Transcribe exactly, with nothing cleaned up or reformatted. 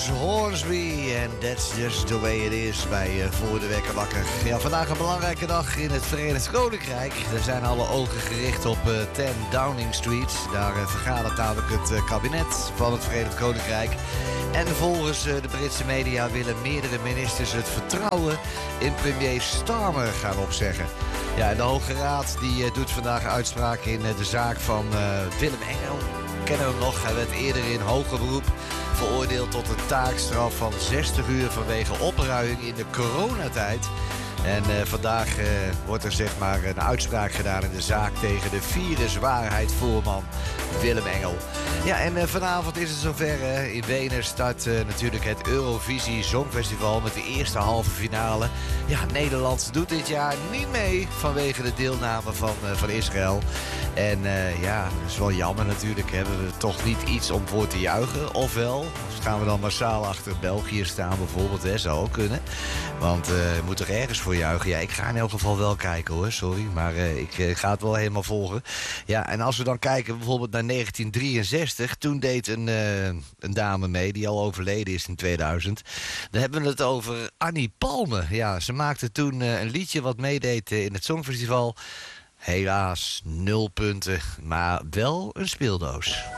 was Hornsby en That's Just The Way It Is bij uh, Voor de Wekker Wakker. Ja, vandaag een belangrijke dag in het Verenigd Koninkrijk. Er zijn alle ogen gericht op uh, ten Downing Street. Daar uh, vergadert namelijk het uh, kabinet van het Verenigd Koninkrijk. En volgens uh, de Britse media willen meerdere ministers het vertrouwen in premier Starmer gaan opzeggen. Ja, en de Hoge Raad die, uh, doet vandaag uitspraak in uh, de zaak van uh, Willem Engel. Kennen we hem nog? Hij werd eerder in hoger beroep veroordeeld tot een taakstraf van zestig uur vanwege opruiing in de coronatijd. En uh, vandaag uh, wordt er zeg maar een uitspraak gedaan in de zaak tegen de viruswaarheid-voorman Willem Engel. Ja, en uh, vanavond is het zover. Uh, in Wenen start uh, natuurlijk het Eurovisie Songfestival met de eerste halve finale. Ja, Nederland doet dit jaar niet mee vanwege de deelname van, uh, van Israël. En uh, ja, dat is wel jammer natuurlijk. Hebben we toch niet iets om voor te juichen? Ofwel, gaan we dan massaal achter België staan bijvoorbeeld? Hè? Zou ook kunnen. Want uh, je moet er ergens voor juichen. Ja, ik ga in elk geval wel kijken hoor, sorry. Maar uh, ik uh, ga het wel helemaal volgen. Ja, en als we dan kijken bijvoorbeeld naar negentien drieënzestig. Toen deed een, uh, een dame mee die al overleden is in tweeduizend. Dan hebben we het over Annie Palme. Ja, ze maakte toen uh, een liedje wat meedeed uh, in het Songfestival. Helaas, nul punten, maar wel een speeldoos.